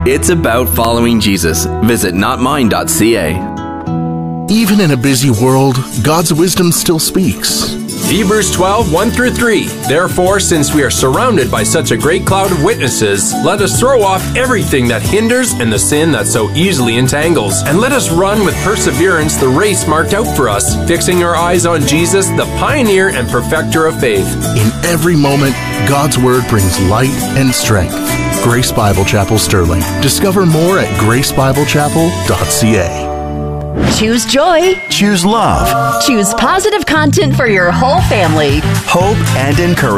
It's about following Jesus. Visit notmine.ca. Even in a busy world, God's wisdom still speaks. Hebrews 12, 1 through 3. Therefore, since we are surrounded by such a great cloud of witnesses, let us throw off everything that hinders and the sin that so easily entangles. And let us run with perseverance the race marked out for us, fixing our eyes on Jesus, the pioneer and perfecter of faith. In every moment, God's Word brings light and strength. Grace Bible Chapel Sterling. Discover more at gracebiblechapel.ca. Choose joy. Choose love. Choose positive content for your whole family. Hope and encouragement.